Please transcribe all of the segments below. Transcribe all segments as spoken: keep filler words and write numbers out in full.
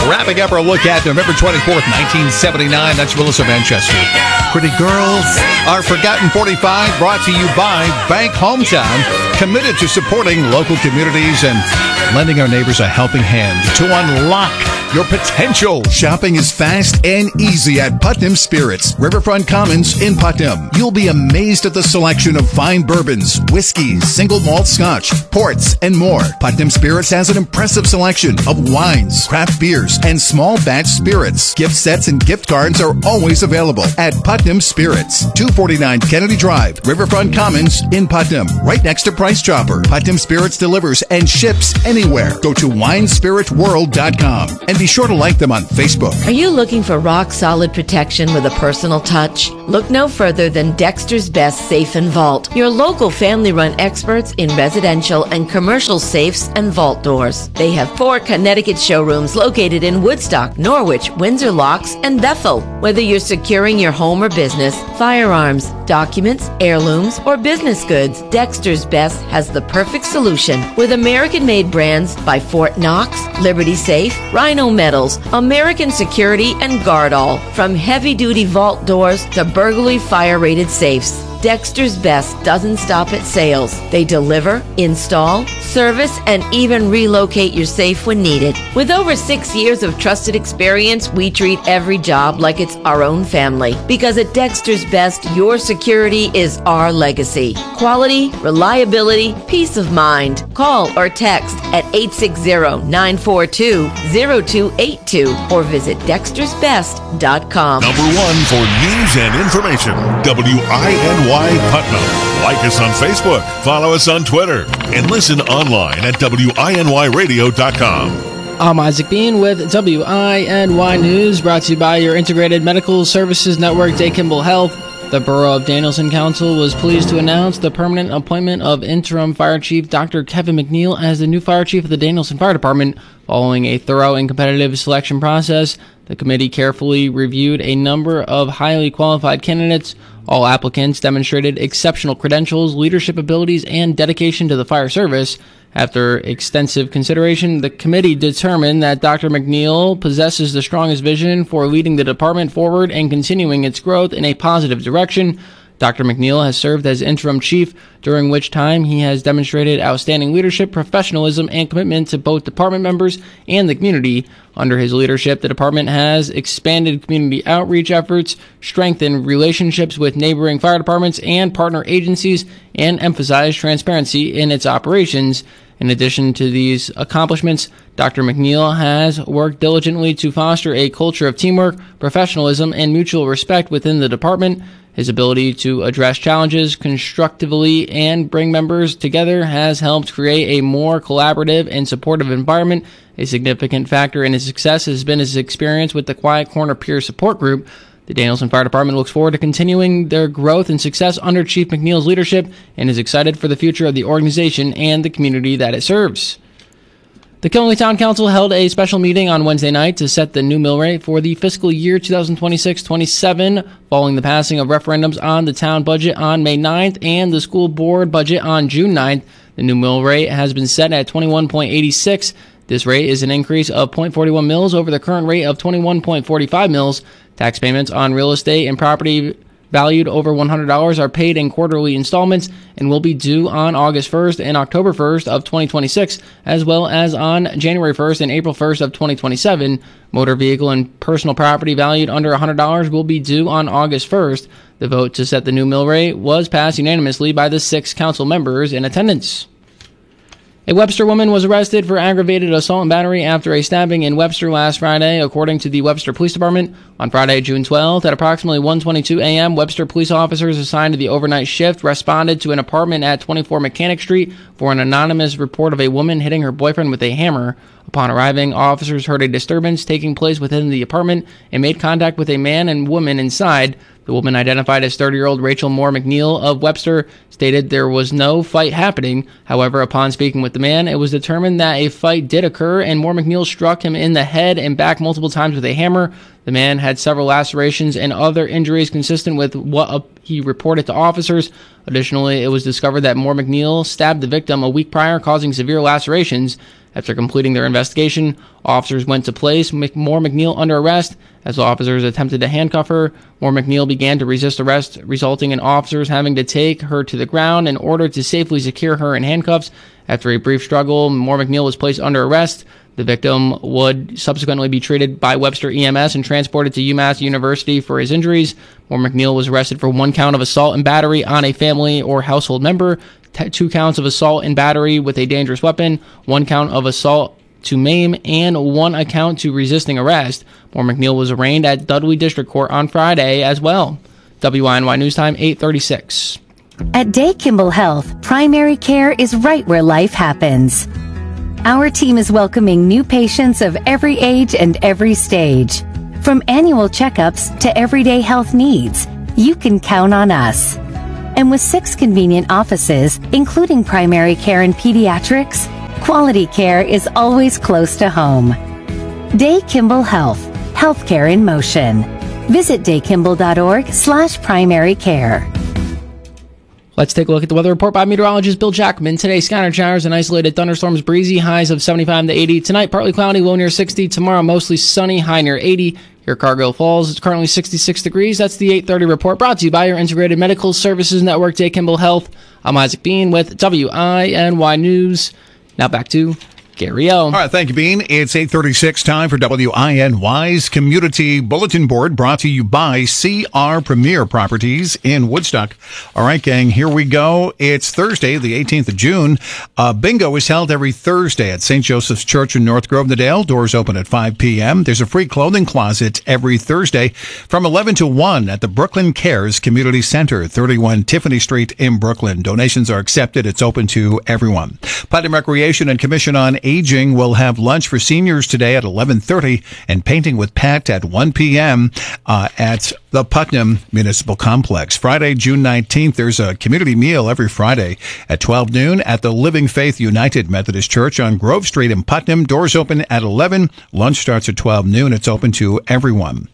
Wrapping up our look at November twenty-fourth, nineteen seventy-nine. That's Melissa Manchester. Pretty Girls. Our Forgotten forty-five brought to you by Bank Hometown, committed to supporting local communities and lending our neighbors a helping hand to unlock your potential. Shopping is fast and easy at Putnam Spirits, Riverfront Commons in Putnam. You'll be amazed at the selection of fine bourbons, whiskeys, single malt scotch, ports, and more. Putnam Spirits has an impressive selection of wines, craft beers, and small batch spirits. Gift sets and gift cards are always available at Putnam Spirits, two forty-nine Kennedy Drive, Riverfront Commons in Putnam, right next to Price Chopper. Putnam Spirits delivers and ships anywhere. Go to wine spirit world dot com and be sure to like them on Facebook. Are you looking for rock-solid protection with a personal touch? Look no further than Dexter's Best Safe and Vault, your local family-run experts in residential and commercial safes and vault doors. They have four Connecticut showrooms located in Woodstock, Norwich, Windsor Locks, and Bethel. Whether you're securing your home or business, firearms, documents, heirlooms, or business goods, Dexter's Best has the perfect solution. With American-made brands by Fort Knox, Liberty Safe, Rhino Metals, American Security, and Guardall. From heavy-duty vault doors to burglary fire-rated safes, Dexter's Best doesn't stop at sales. They deliver, install, service, and even relocate your safe when needed. With over six years of trusted experience, we treat every job like it's our own family. Because at Dexter's Best, your security is our legacy. Quality, reliability, peace of mind. Call or text at eight six zero, nine four two, zero two eight two or visit dexters best dot com. Number one for news and information, W I N Y Putnam. Like us on Facebook, follow us on Twitter, and listen online at W I N Y radio dot com. I'm Isaac Bean with W I N Y News, brought to you by your Integrated Medical Services Network, Day Kimball Health. The Borough of Danielson Council was pleased to announce the permanent appointment of Interim Fire Chief Doctor Kevin McNeil as the new Fire Chief of the Danielson Fire Department. Following a thorough and competitive selection process, the committee carefully reviewed a number of highly qualified candidates. All applicants demonstrated exceptional credentials, leadership abilities, and dedication to the fire service. After extensive consideration, the committee determined that Doctor McNeil possesses the strongest vision for leading the department forward and continuing its growth in a positive direction. Doctor McNeil has served as interim chief, during which time he has demonstrated outstanding leadership, professionalism, and commitment to both department members and the community. Under his leadership, the department has expanded community outreach efforts, strengthened relationships with neighboring fire departments and partner agencies, and emphasized transparency in its operations. In addition to these accomplishments, Doctor McNeil has worked diligently to foster a culture of teamwork, professionalism, and mutual respect within the department. His ability to address challenges constructively and bring members together has helped create a more collaborative and supportive environment. A significant factor in his success has been his experience with the Quiet Corner Peer Support Group. The Danielson Fire Department looks forward to continuing their growth and success under Chief McNeil's leadership and is excited for the future of the organization and the community that it serves. The Killenly Town Council held a special meeting on Wednesday night to set the new mill rate for the fiscal year twenty twenty-six twenty-seven, following the passing of referendums on the town budget on May ninth and the school board budget on June ninth. The new mill rate has been set at twenty-one point eight six. This rate is an increase of zero point four one mils over the current rate of twenty-one point four five mils. Tax payments on real estate and property valued over one hundred dollars are paid in quarterly installments and will be due on August first and October first of twenty twenty-six, as well as on January first and April first of twenty twenty-seven. Motor vehicle and personal property valued under one hundred dollars will be due on August first. The vote to set the new mill rate was passed unanimously by the six council members in attendance. A Webster woman was arrested for aggravated assault and battery after a stabbing in Webster last Friday, according to the Webster Police Department. On Friday, June twelfth, at approximately one twenty-two a.m., Webster police officers assigned to the overnight shift responded to an apartment at twenty-four Mechanic Street for an anonymous report of a woman hitting her boyfriend with a hammer. Upon arriving, officers heard a disturbance taking place within the apartment and made contact with a man and woman inside. The woman, identified as thirty-year-old Rachel Moore McNeil of Webster, stated there was no fight happening. However, upon speaking with the man, it was determined that a fight did occur, and Moore McNeil struck him in the head and back multiple times with a hammer. The man had several lacerations and other injuries consistent with what he reported to officers. Additionally, it was discovered that Moore McNeil stabbed the victim a week prior, causing severe lacerations. After completing their investigation, officers went to place Moore McNeil under arrest. As officers attempted to handcuff her, Moore McNeil began to resist arrest, resulting in officers having to take her to the ground in order to safely secure her in handcuffs. After a brief struggle, Moore McNeil was placed under arrest. The victim would subsequently be treated by Webster E M S and transported to UMass University for his injuries. Moore McNeil was arrested for one count of assault and battery on a family or household member, t- two counts of assault and battery with a dangerous weapon, one count of assault to maim, and one account to resisting arrest. Moore McNeil was arraigned at Dudley District Court on Friday as well. W I N Y News Time, eight thirty-six. At Day Kimball Health, primary care is right where life happens. Our team is welcoming new patients of every age and every stage. From annual checkups to everyday health needs, you can count on us. And with six convenient offices, including primary care and pediatrics, quality care is always close to home. Day Kimball Health, healthcare in motion. Visit daykimball.org slash primary care. Let's take a look at the weather report by meteorologist Bill Jackman. Today, scattered showers and isolated thunderstorms, breezy, highs of seventy-five to eighty. Tonight, partly cloudy, low near sixty. Tomorrow, mostly sunny, high near eighty. Here at Cargill Falls, it's currently sixty-six degrees. That's the eight thirty report, brought to you by your Integrated Medical Services Network, Day Kimball Health. I'm Isaac Bean with W I N Y News. Now back to Gary O. All right, thank you, Bean. It's eight thirty-six, time for W I N Y's Community Bulletin Board, brought to you by C R Premier Properties in Woodstock. All right, gang, here we go. It's Thursday, the eighteenth of June. Uh, bingo is held every Thursday at Saint Joseph's Church in North Grosvenor. Doors open at five p.m. There's a free clothing closet every Thursday from eleven to one at the Brooklyn Cares Community Center, thirty-one Tiffany Street in Brooklyn. Donations are accepted. It's open to everyone. Putnam Recreation and Commission on Aging will have lunch for seniors today at eleven thirty and Painting with Pat at one p.m. Uh, at the Putnam Municipal Complex. Friday, June nineteenth, there's a community meal every Friday at twelve noon at the Living Faith United Methodist Church on Grove Street in Putnam. Doors open at eleven. Lunch starts at twelve noon. It's open to everyone.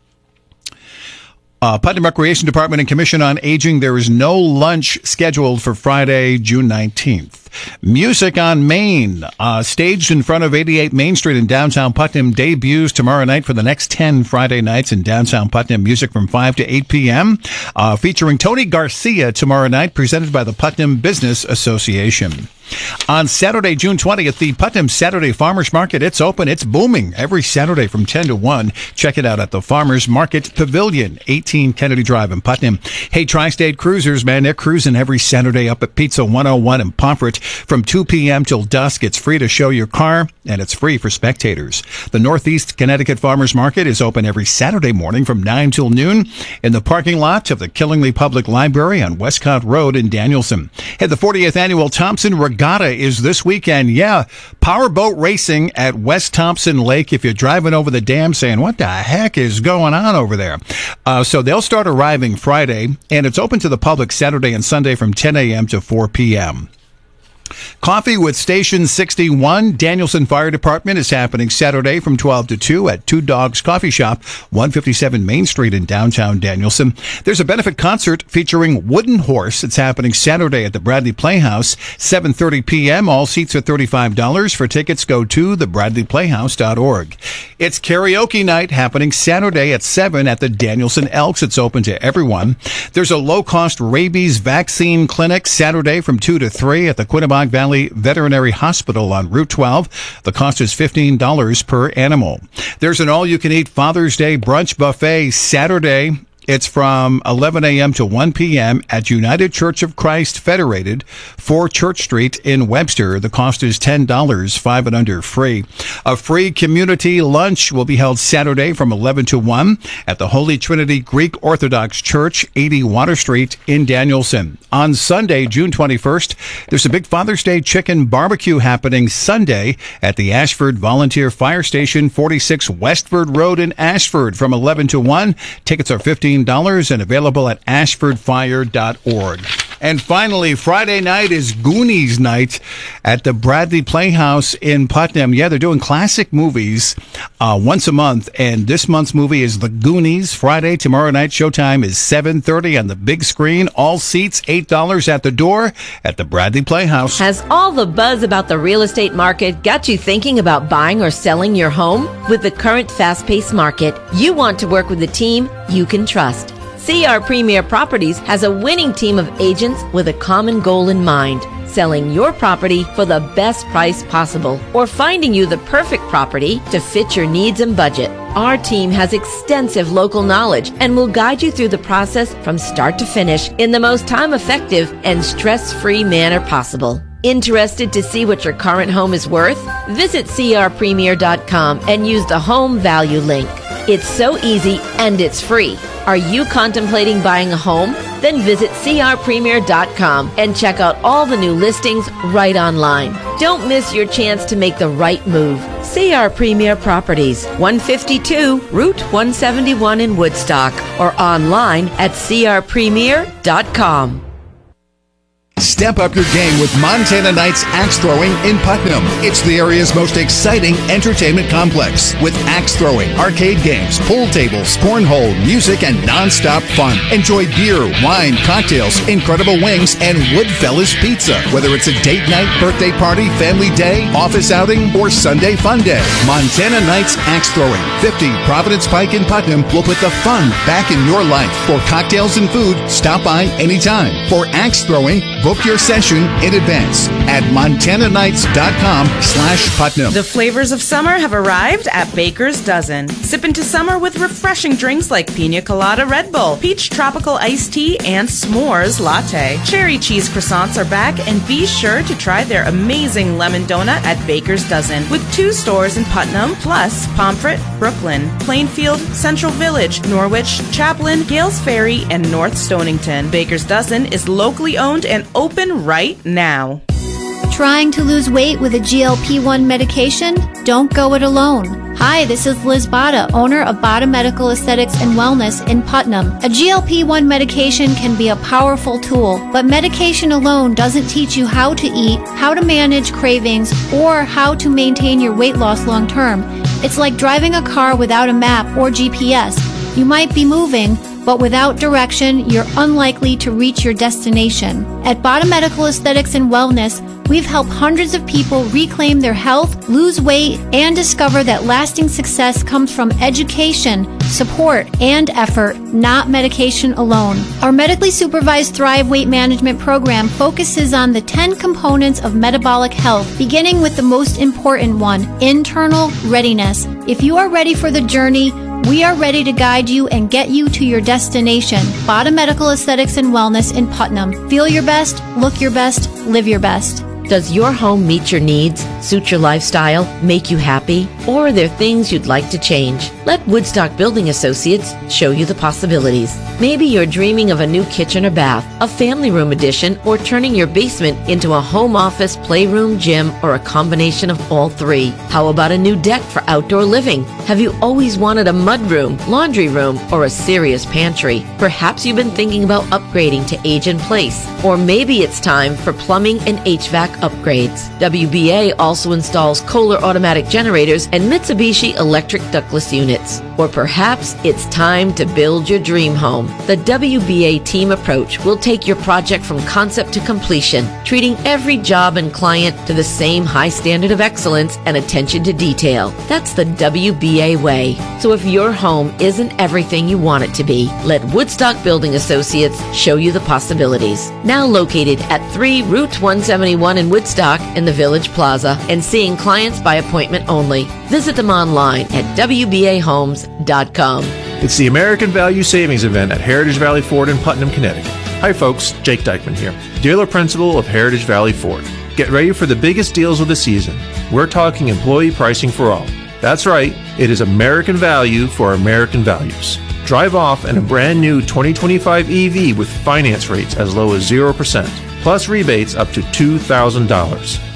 Uh, Putnam Recreation Department and Commission on Aging, there is no lunch scheduled for Friday, June nineteenth. Music on Main, uh, staged in front of eighty-eight Main Street in downtown Putnam, debuts tomorrow night for the next ten Friday nights in downtown Putnam. Music from five to eight p.m., uh, featuring Tony Garcia tomorrow night, presented by the Putnam Business Association. On Saturday, June twentieth, the Putnam Saturday Farmers Market, it's open. It's booming every Saturday from ten to one. Check it out at the Farmers Market Pavilion, eighteen Kennedy Drive in Putnam. Hey, Tri-State Cruisers, man, they're cruising every Saturday up at Pizza one oh one in Pomfret from two p.m. till dusk. It's free to show your car, and it's free for spectators. The Northeast Connecticut Farmers Market is open every Saturday morning from nine till noon in the parking lot of the Killingly Public Library on Westcott Road in Danielson. Hey, the fortieth Annual Thompson Regatta is this weekend. Yeah, powerboat racing at West Thompson Lake. If you're driving over the dam saying, what the heck is going on over there? Uh, so they'll start arriving Friday, and it's open to the public Saturday and Sunday from ten a.m. to four p.m. Coffee with Station sixty-one, Danielson Fire Department, is happening Saturday from twelve to two at Two Dogs Coffee Shop, one fifty-seven Main Street in downtown Danielson. There's a benefit concert featuring Wooden Horse. It's happening Saturday at the Bradley Playhouse, seven thirty p.m. All seats are thirty-five dollars. For tickets, go to the bradley playhouse dot org. It's karaoke night happening Saturday at seven at the Danielson Elks. It's open to everyone. There's a low-cost rabies vaccine clinic Saturday from two to three at the Quinnebog Valley Veterinary Hospital on Route twelve. The cost is fifteen dollars per animal. There's an all-you-can-eat Father's Day brunch buffet Saturday. It's from eleven a.m. to one p.m. at United Church of Christ Federated, four Church Street in Webster. The cost is ten dollars, five and under free. A free community lunch will be held Saturday from eleven to one at the Holy Trinity Greek Orthodox Church, eighty Water Street in Danielson. On Sunday, June twenty-first, there's a big Father's Day chicken barbecue happening Sunday at the Ashford Volunteer Fire Station, forty-six Westford Road in Ashford from eleven to one. Tickets are fifteen dollars and available at ashford fire dot org. And finally, Friday night is Goonies night at the Bradley Playhouse in Putnam. Yeah, they're doing classic movies uh, once a month, and this month's movie is The Goonies. Friday, tomorrow night, showtime is seven thirty on the big screen. All seats, eight dollars at the door at the Bradley Playhouse. Has all the buzz about the real estate market got you thinking about buying or selling your home? With the current fast-paced market, you want to work with a team you can trust. C R Premier Properties has a winning team of agents with a common goal in mind: selling your property for the best price possible or finding you the perfect property to fit your needs and budget. Our team has extensive local knowledge and will guide you through the process from start to finish in the most time-effective and stress-free manner possible. Interested to see what your current home is worth? Visit C R premier dot com and use the home value link. It's so easy and it's free. Are you contemplating buying a home? Then visit C R premier dot com and check out all the new listings right online. Don't miss your chance to make the right move. C R Premier Properties, one fifty-two Route one seventy-one in Woodstock, or online at C R premier dot com. Step up your game with Montana Knights Axe Throwing in Putnam. It's the area's most exciting entertainment complex with axe throwing, arcade games, pool tables, cornhole, music, and non-stop fun. Enjoy beer, wine, cocktails, incredible wings, and Woodfellas Pizza. Whether it's a date night, birthday party, family day, office outing, or Sunday fun day, Montana Knights Axe Throwing, fifty Providence Pike in Putnam, will put the fun back in your life. For cocktails and food, stop by anytime. For axe throwing, book your session in advance at montana knights dot com slash Putnam. The flavors of summer have arrived at Baker's Dozen. Sip into summer with refreshing drinks like Pina Colada Red Bull, Peach Tropical Iced Tea, and S'mores Latte. Cherry cheese croissants are back, and be sure to try their amazing lemon donut at Baker's Dozen, with two stores in Putnam, plus Pomfret, Brooklyn, Plainfield, Central Village, Norwich, Chaplin, Gales Ferry, and North Stonington. Baker's Dozen is locally owned and open right now. Trying to lose weight with a G L P one medication? Don't go it alone. Hi, this is Liz Bada, owner of Bada Medical Aesthetics and Wellness in Putnam. A G L P one medication can be a powerful tool, but medication alone doesn't teach you how to eat, how to manage cravings, or how to maintain your weight loss long term. It's like driving a car without a map or G P S. You might be moving, but without direction, you're unlikely to reach your destination. At Bada Medical Aesthetics and Wellness, we've helped hundreds of people reclaim their health, lose weight, and discover that lasting success comes from education, support, and effort, not medication alone. Our medically supervised Thrive Weight Management program focuses on the ten components of metabolic health, beginning with the most important one, internal readiness. If you are ready for the journey, we are ready to guide you and get you to your destination. Bada Medical Aesthetics and Wellness in Putnam. Feel your best, look your best, live your best. Does your home meet your needs, suit your lifestyle, make you happy? Or are there things you'd like to change? Let Woodstock Building Associates show you the possibilities. Maybe you're dreaming of a new kitchen or bath, a family room addition, or turning your basement into a home office, playroom, gym, or a combination of all three. How about a new deck for outdoor living? Have you always wanted a mudroom, laundry room, or a serious pantry? Perhaps you've been thinking about upgrading to age in place. Or maybe it's time for plumbing and H V A C upgrades. W B A also installs Kohler automatic generators and Mitsubishi electric ductless units. Or perhaps it's time to build your dream home. The W B A team approach will take your project from concept to completion, treating every job and client to the same high standard of excellence and attention to detail. That's the W B A way. So if your home isn't everything you want it to be, let Woodstock Building Associates show you the possibilities. Now located at three Route one seventy-one in Woodstock in the Village Plaza, and seeing clients by appointment only. Visit them online at w b a homes dot com. It's the American Value Savings Event at Heritage Valley Ford in Putnam, Connecticut. Hi folks, Jake Dykeman here, dealer principal of Heritage Valley Ford. Get ready for the biggest deals of the season. We're talking employee pricing for all. That's right, it is American value for American values. Drive off in a brand new twenty twenty-five E V with finance rates as low as zero percent, plus rebates up to two thousand dollars.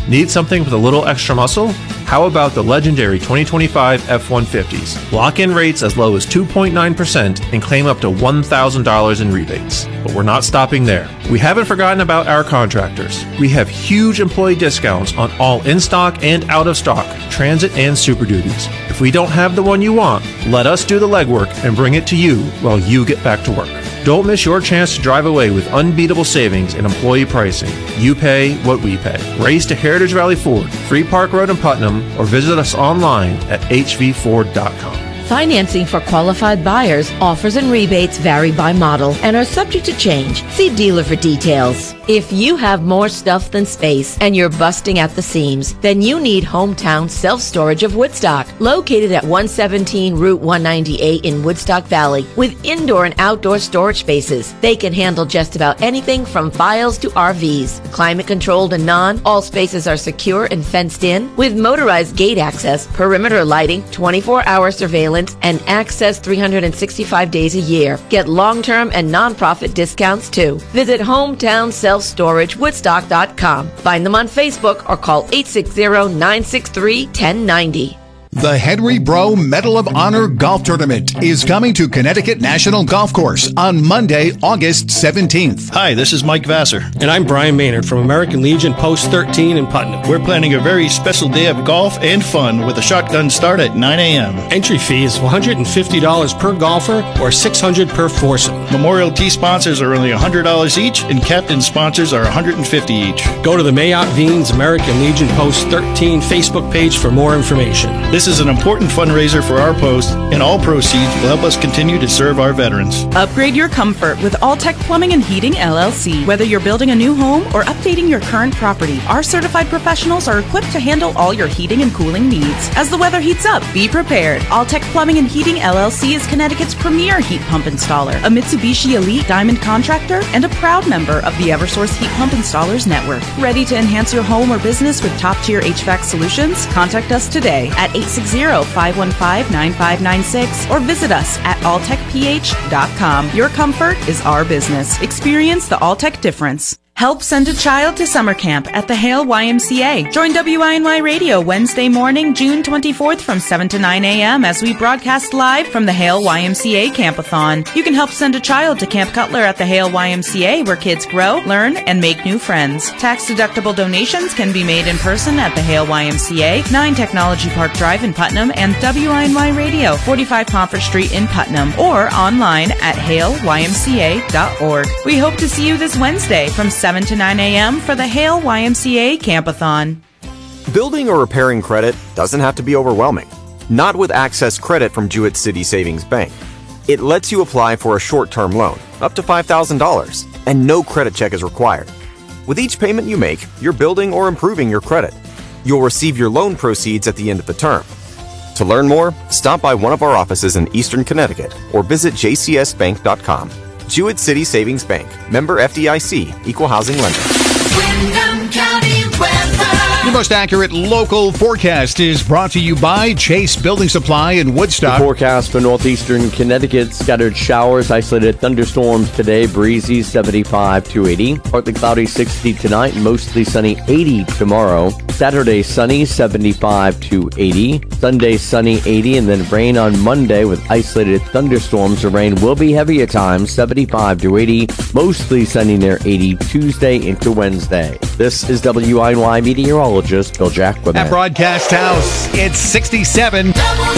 Need something with a little extra muscle? How about the legendary twenty twenty-five F one fifties? Lock in rates as low as two point nine percent and claim up to one thousand dollars in rebates. But we're not stopping there. We haven't forgotten about our contractors. We have huge employee discounts on all in-stock and out-of-stock Transit and Super Duties. If we don't have the one you want, let us do the legwork and bring it to you while you get back to work. Don't miss your chance to drive away with unbeatable savings in employee pricing. You pay what we pay. Race to Heritage Valley Ford, Free Park Road in Putnam, or visit us online at h v ford dot com. Financing for qualified buyers, offers and rebates vary by model and are subject to change. See dealer for details. If you have more stuff than space and you're busting at the seams, then you need Hometown Self-Storage of Woodstock, located at one seventeen Route one ninety-eight in Woodstock Valley, with indoor and outdoor storage spaces. They can handle just about anything from files to R Vs. Climate controlled and non, all spaces are secure and fenced in, with motorized gate access, perimeter lighting, twenty-four hour surveillance, and access three hundred sixty-five days a year. Get long-term and non-profit discounts too. Visit Hometown Self Storage Woodstock dot com. Find them on Facebook or call eight six zero, nine six three, one zero nine zero. The Henry Bro Medal of Honor Golf Tournament is coming to Connecticut National Golf Course on Monday, August seventeenth. Hi, this is Mike Vassar. And I'm Brian Maynard from American Legion Post thirteen in Putnam. We're planning a very special day of golf and fun with a shotgun start at nine a.m. Entry fee is one hundred fifty dollars per golfer or six hundred dollars per foursome. Memorial Tee sponsors are only one hundred dollars each, and captain sponsors are one hundred fifty dollars each. Go to the Mayotte Vines American Legion Post thirteen Facebook page for more information. This This is an important fundraiser for our post, and all proceeds will help us continue to serve our veterans. Upgrade your comfort with Alltech Plumbing and Heating, L L C. Whether you're building a new home or updating your current property, our certified professionals are equipped to handle all your heating and cooling needs. As the weather heats up, be prepared. Alltech Plumbing and Heating, L L C is Connecticut's premier heat pump installer, a Mitsubishi Elite Diamond contractor, and a proud member of the Eversource Heat Pump Installers Network. Ready to enhance your home or business with top-tier H V A C solutions? Contact us today at eight six zero, five one five, nine five nine six or visit us at alltech p h dot com. Your comfort is our business. Experience the Alltech difference. Help send a child to summer camp at the Hale Y M C A. Join W I N Y Radio Wednesday morning, June twenty-fourth from seven to nine a.m. as we broadcast live from the Hale Y M C A Campathon. You can help send a child to Camp Cutler at the Hale Y M C A, where kids grow, learn, and make new friends. Tax-deductible donations can be made in person at the Hale Y M C A, nine Technology Park Drive in Putnam, and W I N Y Radio, forty-five Pomfret Street in Putnam, or online at hale y m c a dot org. We hope to see you this Wednesday from seven to nine a.m. for the Hale Y M C A Campathon. Building or repairing credit doesn't have to be overwhelming. Not with Access Credit from Jewett City Savings Bank. It lets you apply for a short-term loan, up to five thousand dollars, and no credit check is required. With each payment you make, you're building or improving your credit. You'll receive your loan proceeds at the end of the term. To learn more, stop by one of our offices in Eastern Connecticut or visit j c s bank dot com. Jewett City Savings Bank, member F D I C, equal housing lender. Windham County weather. Your most accurate local forecast is brought to you by Chase Building Supply in Woodstock. The forecast for northeastern Connecticut: scattered showers, isolated thunderstorms today, breezy seventy-five to eighty. Partly cloudy sixty tonight, mostly sunny eighty tomorrow. Saturday sunny seventy-five to eighty. Sunday sunny eighty, and then rain on Monday with isolated thunderstorms. The rain will be heavy at times, seventy-five to eighty. Mostly sunny near eighty Tuesday into Wednesday. This is W I N Y meteorologist Bill Jackman. At Broadcast House, it's sixty-seven.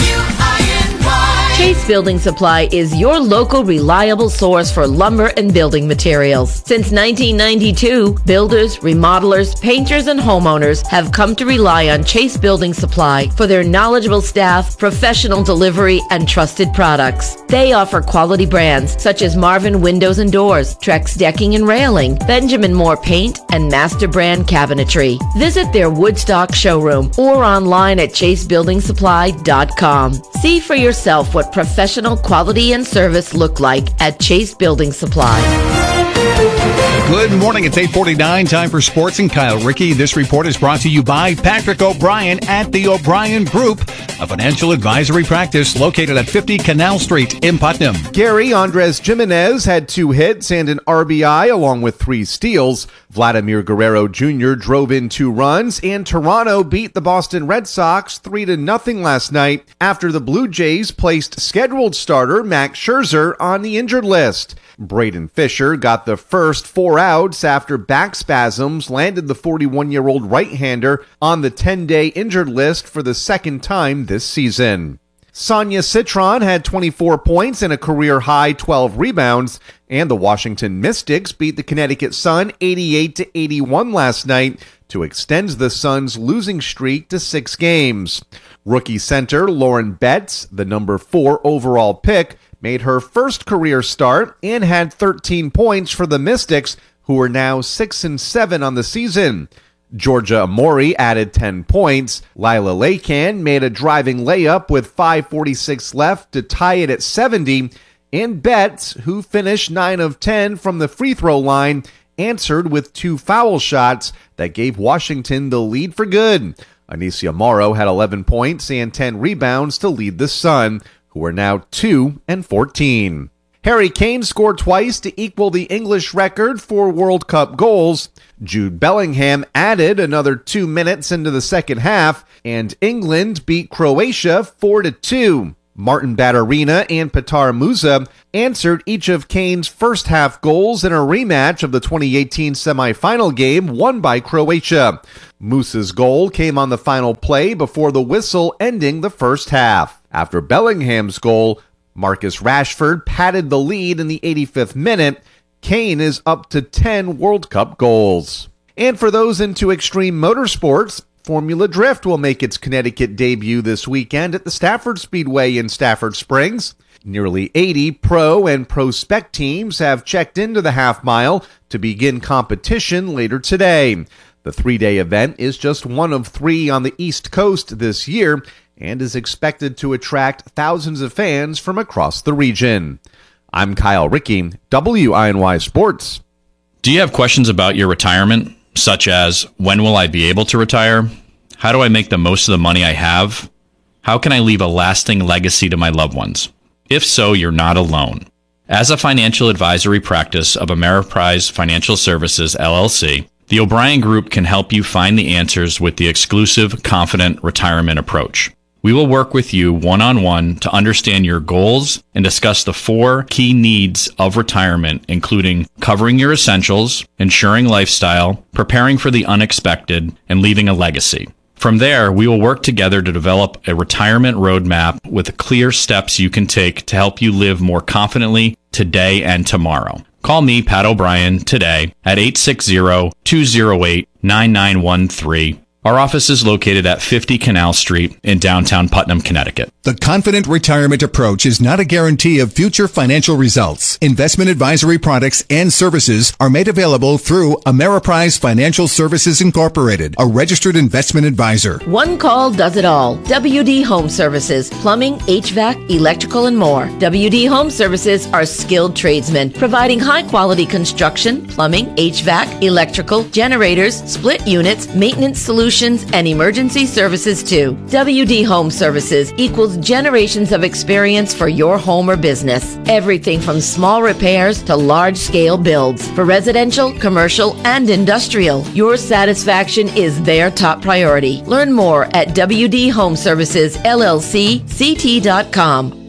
Chase Building Supply is your local reliable source for lumber and building materials. Since nineteen ninety-two, builders, remodelers, painters, and homeowners have come to rely on Chase Building Supply for their knowledgeable staff, professional delivery, and trusted products. They offer quality brands such as Marvin Windows and Doors, Trex Decking and Railing, Benjamin Moore Paint, and Master Brand Cabinetry. Visit their Woodstock showroom or online at chase building supply dot com. See for yourself what professional quality and service look like at Chase Building Supply. Good morning. It's eight forty-nine. Time for sports and Kyle Rickey. This report is brought to you by Patrick O'Brien at the O'Brien Group, a financial advisory practice located at fifty Canal Street in Putnam. Gary Andres Jimenez had two hits and an R B I along with three steals. Vladimir Guerrero Junior drove in two runs, and Toronto beat the Boston Red Sox three to nothing last night after the Blue Jays placed scheduled starter Max Scherzer on the injured list. Braden Fisher got the first four outs after back spasms landed the forty-one-year-old right-hander on the ten-day injured list for the second time this season. Sonia Citron had twenty-four points and a career-high twelve rebounds, and the Washington Mystics beat the Connecticut Sun eighty-eight to eighty-one last night to extend the Suns' losing streak to six games. Rookie center Lauren Betts, the number four overall pick, made her first career start and had thirteen points for the Mystics, who are now six and seven on the season. Georgia Amori added ten points. Lila Lakan made a driving layup with five forty-six left to tie it at seventy. And Betts, who finished nine of ten from the free throw line, answered with two foul shots that gave Washington the lead for good. Anicia Morrow had eleven points and ten rebounds to lead the Sun, who are now two and fourteen. Harry Kane scored twice to equal the English record for World Cup goals. Jude Bellingham added another two minutes into the second half, and England beat Croatia four to two. Martin Batterina and Petar Musa answered each of Kane's first half goals in a rematch of the twenty eighteen semifinal game won by Croatia. Musa's goal came on the final play before the whistle ending the first half. After Bellingham's goal, Marcus Rashford padded the lead in the eighty-fifth minute. Kane is up to ten World Cup goals. And for those into extreme motorsports, Formula Drift will make its Connecticut debut this weekend at the Stafford Speedway in Stafford Springs. Nearly eighty pro and pro spec teams have checked into the half mile to begin competition later today. The three-day event is just one of three on the East Coast this year and is expected to attract thousands of fans from across the region. I'm Kyle Rickey, W I N Y Sports. Do you have questions about your retirement, such as when will I be able to retire? How do I make the most of the money I have? How can I leave a lasting legacy to my loved ones? If so, you're not alone. As a financial advisory practice of Ameriprise Financial Services, L L C, the O'Brien Group can help you find the answers with the exclusive, confident retirement approach. We will work with you one-on-one to understand your goals and discuss the four key needs of retirement, including covering your essentials, ensuring lifestyle, preparing for the unexpected, and leaving a legacy. From there, we will work together to develop a retirement roadmap with clear steps you can take to help you live more confidently today and tomorrow. Call me, Pat O'Brien, today at eight six zero, two zero eight, nine nine one three. Our office is located at fifty Canal Street in downtown Putnam, Connecticut. The Confident Retirement Approach is not a guarantee of future financial results. Investment advisory products and services are made available through Ameriprise Financial Services Incorporated, a registered investment advisor. One call does it all. W D Home Services, plumbing, H V A C, electrical, and more. W D Home Services are skilled tradesmen providing high-quality construction, plumbing, H V A C, electrical, generators, split units, maintenance solutions, and emergency services too. W D Home Services equals generations of experience for your home or business. Everything from small repairs to large-scale builds. For residential, commercial, and industrial, your satisfaction is their top priority. Learn more at W D Home Services L L C C T dot com.